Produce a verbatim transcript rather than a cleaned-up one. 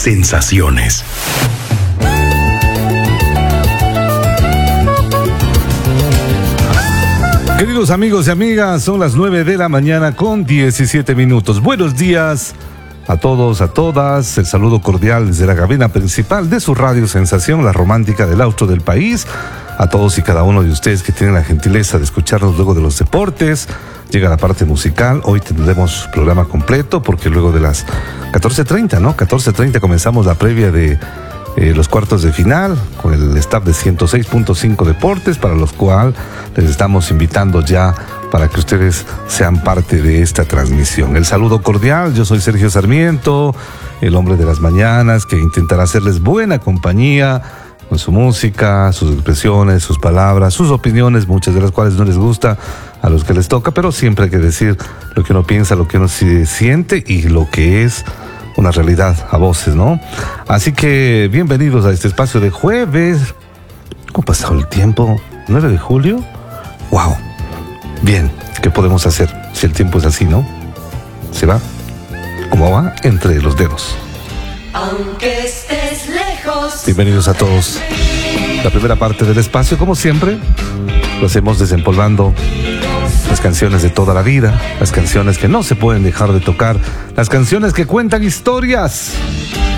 sensaciones. Queridos amigos y amigas, son las nueve de la mañana con diecisiete minutos. Buenos días a todos, a todas. El saludo cordial desde la cabina principal de su radio Sensación, la romántica del austro del país. A todos y cada uno de ustedes que tienen la gentileza de escucharnos luego de los deportes. Llega la parte musical. Hoy tendremos programa completo porque luego de las catorce treinta, ¿no? catorce treinta comenzamos la previa de Eh, los cuartos de final con el staff de ciento seis punto cinco Deportes, para los cuales les estamos invitando ya para que ustedes sean parte de esta transmisión. El saludo cordial, yo soy Sergio Sarmiento, el hombre de las mañanas, que intentará hacerles buena compañía con su música, sus expresiones, sus palabras, sus opiniones, muchas de las cuales no les gusta a los que les toca, pero siempre hay que decir lo que uno piensa, lo que uno siente y lo que es una realidad a voces, ¿no? Así que bienvenidos a este espacio de jueves. ¿Cómo ha pasado el tiempo? ¿nueve de julio? ¡Wow! Bien, ¿qué podemos hacer si el tiempo es así, no? Se va, como va, entre los dedos. Aunque estés lejos. Bienvenidos a todos. La primera parte del espacio, como siempre, lo hacemos desempolvando las canciones de toda la vida, las canciones que no se pueden dejar de tocar, las canciones que cuentan historias.